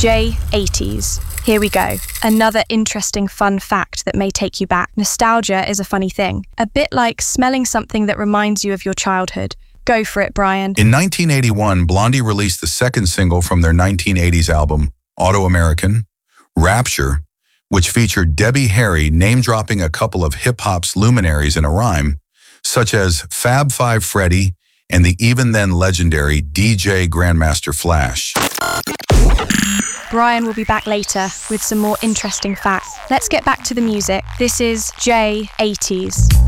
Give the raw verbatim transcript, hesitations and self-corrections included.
J eighties. Here we go. Another interesting fun fact that may take you back. Nostalgia is a funny thing. A bit like smelling something that reminds you of your childhood. Go for it, Brian. In nineteen eighty-one, Blondie released the second single from their nineteen eighties album, Auto-American, Rapture, which featured Debbie Harry name-dropping a couple of hip-hop's luminaries in a rhyme, such as Fab Five Freddy and the even-then legendary D J Grandmaster Flash. Brian will be back later with some more interesting facts. Let's get back to the music. This is J eighties.